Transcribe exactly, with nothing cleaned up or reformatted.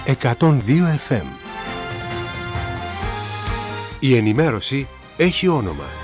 εκατόν δύο εφ εμ. Η ενημέρωση έχει όνομα.